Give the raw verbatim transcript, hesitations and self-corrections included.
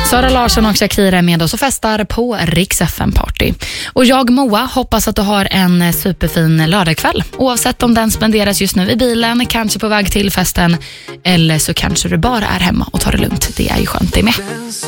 Sara Larsson och Shakira är med oss och festar på Rix F M-party. Och jag, Moa, hoppas att du har en superfin lördagkväll. Oavsett om den spenderas just nu i bilen, kanske på väg till festen, eller så kanske du bara är hemma och tar det lugnt. Det är ju skönt det med.